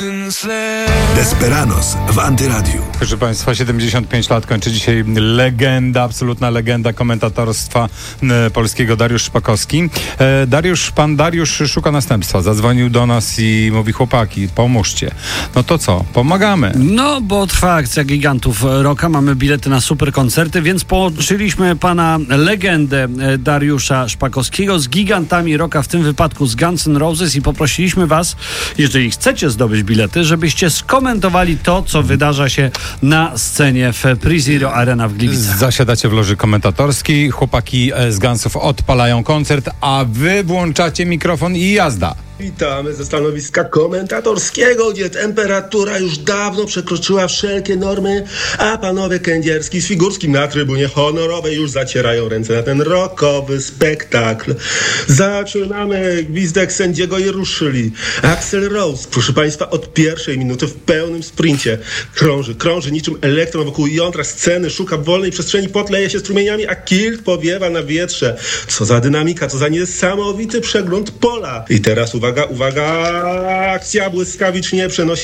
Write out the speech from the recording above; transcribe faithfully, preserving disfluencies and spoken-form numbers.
Desperados w Antyradiu. Proszę Państwa, siedemdziesiąt pięć lat kończy dzisiaj legenda, absolutna legenda komentatorstwa e, polskiego, Dariusz Szpakowski. E, Dariusz, pan Dariusz szuka następstwa. Zadzwonił do nas i mówi: chłopaki, pomóżcie. No to co? Pomagamy. No, bo trwa akcja Gigantów Rocka, mamy bilety na super koncerty, więc połączyliśmy pana legendę Dariusza Szpakowskiego z Gigantami Rocka, w tym wypadku z Guns N' Roses, i poprosiliśmy was, jeżeli chcecie zdobyć bilety, żebyście skomentowali to, co wydarza się na scenie w PreZero Arena w Gliwicach. Zasiadacie w loży komentatorskiej, chłopaki z Gunsów odpalają koncert, a wy włączacie mikrofon i jazda. Witamy ze stanowiska komentatorskiego, gdzie temperatura już dawno przekroczyła wszelkie normy, a panowie Kędzierski z Figurskim na trybunie honorowej już zacierają ręce na ten rockowy spektakl. Zaczynamy. Gwizdek sędziego i ruszyli. Axl Rose, proszę państwa, od pierwszej minuty w pełnym sprincie krąży, krąży niczym elektron wokół jądra sceny, szuka wolnej przestrzeni, potleje się strumieniami, a kilt powiewa na wietrze. Co za dynamika, co za niesamowity przegląd pola. I teraz uwaga, Uwaga, uwaga, akcja błyskawicznie przenosi